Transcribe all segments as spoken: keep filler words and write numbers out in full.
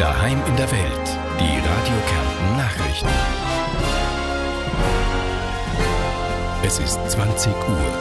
Daheim in der Welt. Die Radio Kärnten Nachrichten. Es ist zwanzig Uhr.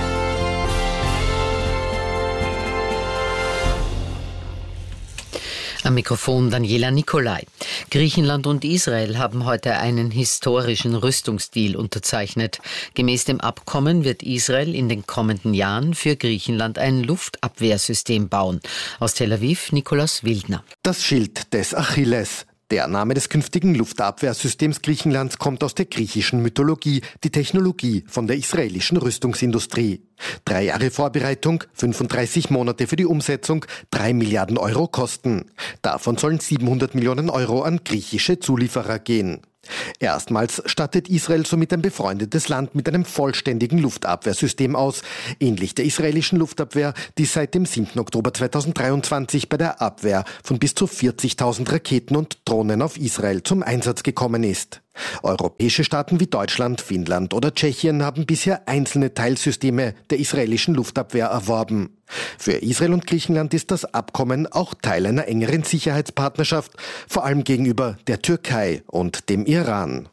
Am Mikrofon Daniela Nicolai. Griechenland und Israel haben heute einen historischen Rüstungsdeal unterzeichnet. Gemäß dem Abkommen wird Israel in den kommenden Jahren für Griechenland ein Luftabwehrsystem bauen. Aus Tel Aviv, Nikolaus Wildner. Das Schild des Achilles. Der Name des künftigen Luftabwehrsystems Griechenlands kommt aus der griechischen Mythologie, die Technologie von der israelischen Rüstungsindustrie. Drei Jahre Vorbereitung, fünfunddreißig Monate für die Umsetzung, drei Milliarden Euro Kosten. Davon sollen siebenhundert Millionen Euro an griechische Zulieferer gehen. Erstmals stattet Israel somit ein befreundetes Land mit einem vollständigen Luftabwehrsystem aus, ähnlich der israelischen Luftabwehr, die seit dem siebten Oktober zweitausenddreiundzwanzig bei der Abwehr von bis zu vierzigtausend Raketen und Drohnen auf Israel zum Einsatz gekommen ist. Europäische Staaten wie Deutschland, Finnland oder Tschechien haben bisher einzelne Teilsysteme der israelischen Luftabwehr erworben. Für Israel und Griechenland ist das Abkommen auch Teil einer engeren Sicherheitspartnerschaft, vor allem gegenüber der Türkei und dem Iran.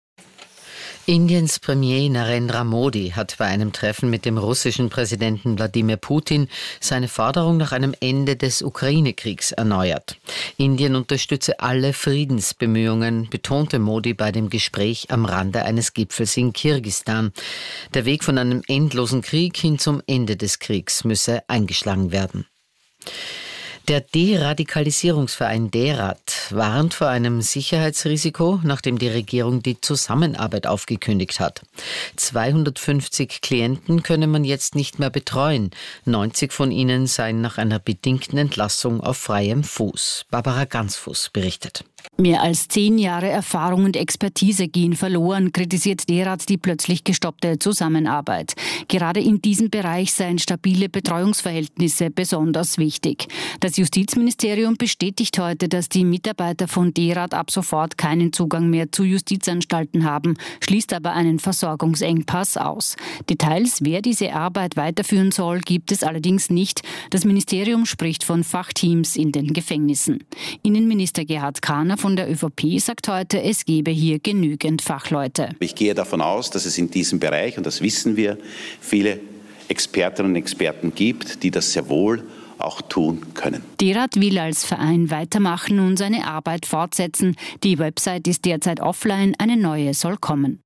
Indiens Premier Narendra Modi hat bei einem Treffen mit dem russischen Präsidenten Wladimir Putin seine Forderung nach einem Ende des Ukraine-Kriegs erneuert. Indien unterstütze alle Friedensbemühungen, betonte Modi bei dem Gespräch am Rande eines Gipfels in Kirgisistan. Der Weg von einem endlosen Krieg hin zum Ende des Kriegs müsse eingeschlagen werden. Der Deradikalisierungsverein DERAD warnt vor einem Sicherheitsrisiko, nachdem die Regierung die Zusammenarbeit aufgekündigt hat. zweihundertfünfzig Klienten könne man jetzt nicht mehr betreuen. neunzig von ihnen seien nach einer bedingten Entlassung auf freiem Fuß. Barbara Gansfuß berichtet. Mehr als zehn Jahre Erfahrung und Expertise gehen verloren, kritisiert DERAD die plötzlich gestoppte Zusammenarbeit. Gerade in diesem Bereich seien stabile Betreuungsverhältnisse besonders wichtig. Das Justizministerium bestätigt heute, dass die Mitarbeiter von DERAD ab sofort keinen Zugang mehr zu Justizanstalten haben, schließt aber einen Versorgungsengpass aus. Details, wer diese Arbeit weiterführen soll, gibt es allerdings nicht. Das Ministerium spricht von Fachteams in den Gefängnissen. Innenminister Gerhard Kahner von der ÖVP sagt heute, es gebe hier genügend Fachleute. Ich gehe davon aus, dass es in diesem Bereich, und das wissen wir, viele Expertinnen und Experten gibt, die das sehr wohl auch tun können. DERAD will als Verein weitermachen und seine Arbeit fortsetzen. Die Website ist derzeit offline, eine neue soll kommen.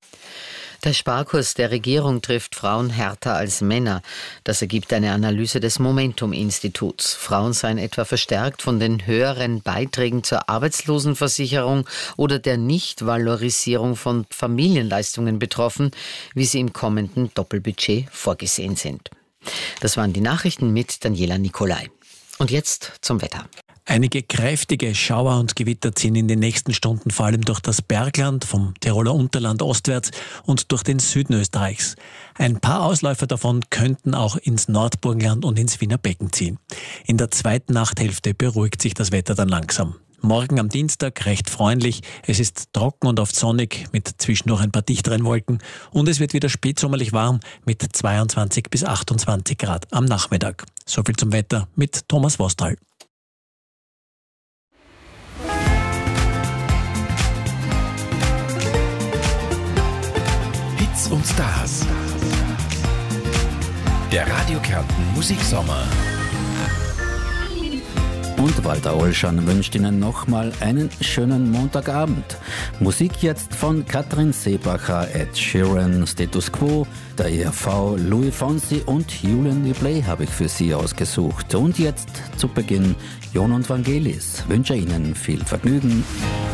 Der Sparkurs der Regierung trifft Frauen härter als Männer. Das ergibt eine Analyse des Momentum-Instituts. Frauen seien etwa verstärkt von den höheren Beiträgen zur Arbeitslosenversicherung oder der Nichtvalorisierung von Familienleistungen betroffen, wie sie im kommenden Doppelbudget vorgesehen sind. Das waren die Nachrichten mit Daniela Nicolai. Und jetzt zum Wetter. Einige kräftige Schauer und Gewitter ziehen in den nächsten Stunden vor allem durch das Bergland, vom Tiroler Unterland ostwärts und durch den Süden Österreichs. Ein paar Ausläufer davon könnten auch ins Nordburgenland und ins Wiener Becken ziehen. In der zweiten Nachthälfte beruhigt sich das Wetter dann langsam. Morgen am Dienstag recht freundlich. Es ist trocken und oft sonnig mit zwischendurch ein paar dichteren Wolken. Und es wird wieder spätsommerlich warm mit zweiundzwanzig bis achtundzwanzig Grad am Nachmittag. Soviel zum Wetter mit Thomas Vostal. Hits und Stars. Der Radio Kärnten Musiksommer. Und Walter Olschan wünscht Ihnen nochmal einen schönen Montagabend. Musik jetzt von Katrin Seebacher, Ed Sheeran, Status Quo, der E R V, Louis Fonsi und Julian Replay habe ich für Sie ausgesucht. Und jetzt zu Beginn Jon und Vangelis. Wünsche Ihnen viel Vergnügen.